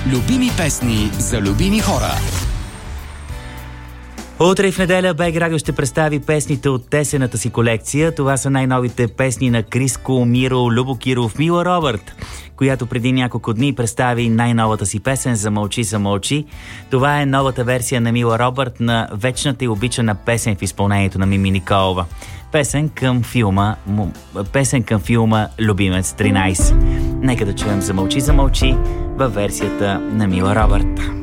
Любими песни за любими хора. Утре в неделя БГ Радио ще представи песните от тесената си колекция. Това са най-новите песни на Криско, Миро, Любо Киров, Мила Робърт, която преди няколко дни представи най-новата си песен «Замълчи, замълчи». Това е новата версия на Мила Робърт на вечната и обичана песен в изпълнението на Мими Николова. Песен към филма Любимец 13. Нека да чуем «Замълчи, замълчи» във версията на Мила Робърт.